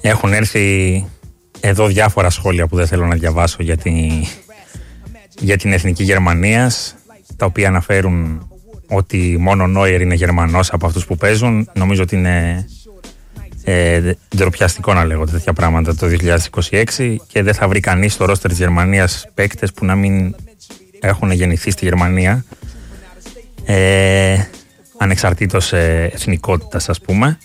Έχουν έρθει εδώ διάφορα σχόλια που δεν θέλω να διαβάσω για την εθνική Γερμανίας, τα οποία αναφέρουν ότι μόνο ο Νόιερ είναι Γερμανός από αυτούς που παίζουν. Νομίζω ότι είναι ντροπιαστικό να λέγονται τέτοια πράγματα το 2026 και δεν θα βρει κανείς στο ρόστερ της Γερμανίας παίκτες που να μην έχουν γεννηθεί στη Γερμανία, ανεξαρτήτως εθνικότητας, ας πούμε.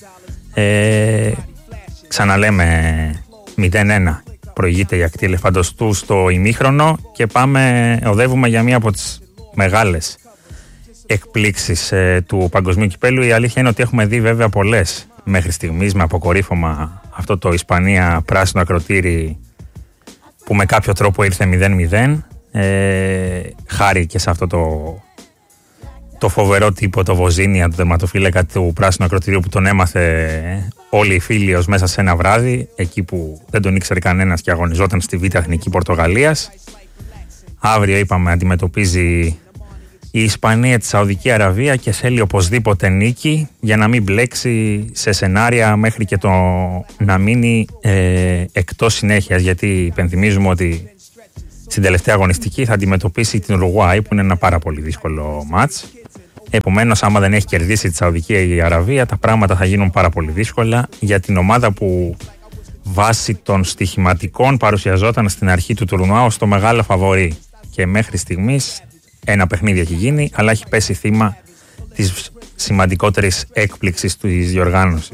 Ξαναλέμε 0-1 προηγείται η ακτή ελεφαντοστού στο ημίχρονο και οδεύουμε για μία από τις μεγάλες εκπλήξεις του παγκοσμίου κυπέλου. Η αλήθεια είναι ότι έχουμε δει βέβαια πολλές μέχρι στιγμής, με αποκορύφωμα αυτό το Ισπανία πράσινο ακροτήρι που με κάποιο τρόπο ήρθε 0-0, χάρη και σε αυτό το φοβερό τύπο, το Βοζίνια, το τερματοφύλακα του πράσινου ακροτηρίου, που τον έμαθε όλοι οι φίλοι ως μέσα σε ένα βράδυ, εκεί που δεν τον ήξερε κανένας και αγωνιζόταν στη Β' Εθνική Πορτογαλίας. Αύριο, είπαμε, αντιμετωπίζει η Ισπανία τη Σαουδική Αραβία και θέλει οπωσδήποτε νίκη για να μην μπλέξει σε σενάρια μέχρι και το να μείνει εκτός συνέχειας, γιατί υπενθυμίζουμε ότι στην τελευταία αγωνιστική θα αντιμετωπίσει την Ουρουγουάη, που είναι ένα πάρα πολύ δύσκολο μάτς. Επομένως, άμα δεν έχει κερδίσει τη Σαουδική Αραβία, τα πράγματα θα γίνουν πάρα πολύ δύσκολα για την ομάδα που βάσει των στοιχηματικών παρουσιαζόταν στην αρχή του τουρνουά ως το μεγάλο φαβορί. Και μέχρι στιγμής ένα παιχνίδι έχει γίνει, αλλά έχει πέσει θύμα της σημαντικότερης έκπληξης της διοργάνωσης.